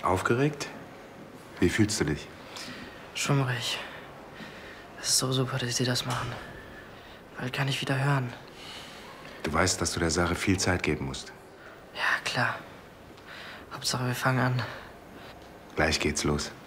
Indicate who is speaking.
Speaker 1: Aufgeregt? Wie fühlst du dich?
Speaker 2: Schummrig. Es ist so super, dass Sie das machen. Bald kann ich wieder hören.
Speaker 1: Du weißt, dass du der Sache viel Zeit geben musst.
Speaker 2: Ja, klar. Hauptsache, wir fangen an.
Speaker 1: Gleich geht's los.